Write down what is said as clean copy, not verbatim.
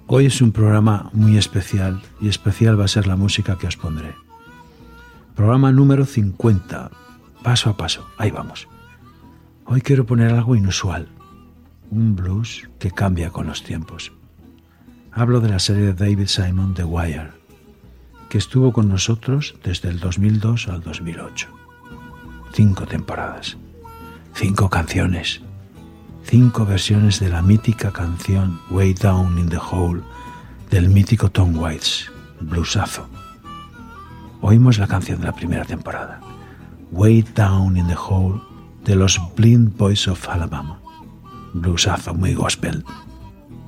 Hoy es un programa muy especial y especial va a ser la música que os pondré. Programa número 50, paso a paso, ahí vamos. Hoy quiero poner algo inusual, un blues que cambia con los tiempos. Hablo de la serie de David Simon, The Wire, que estuvo con nosotros desde el 2002 al 2008. 5 temporadas, 5 canciones, 5 versiones de la mítica canción Way Down in the Hole del mítico Tom Waits, bluesazo. Oímos la canción de la primera temporada, Way Down in the Hole de los Blind Boys of Alabama, bluesazo muy gospel.